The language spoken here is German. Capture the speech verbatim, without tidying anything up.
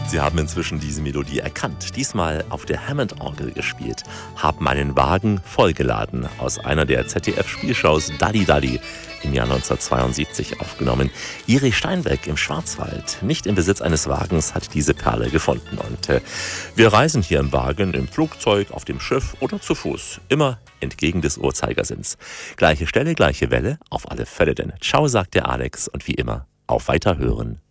Sie haben inzwischen diese Melodie erkannt. Diesmal auf der Hammond-Orgel gespielt. Hab meinen Wagen vollgeladen. Aus einer der Z D F-Spielshows Dalli Dalli im Jahr neunzehnhundertzweiundsiebzig aufgenommen. Erich Steinbeck im Schwarzwald, nicht im Besitz eines Wagens, hat diese Perle gefunden. Und äh, wir reisen hier im Wagen, im Flugzeug, auf dem Schiff oder zu Fuß. Immer entgegen des Uhrzeigersinns. Gleiche Stelle, gleiche Welle, auf alle Fälle denn. Ciao, sagt der Alex und wie immer, auf Weiterhören.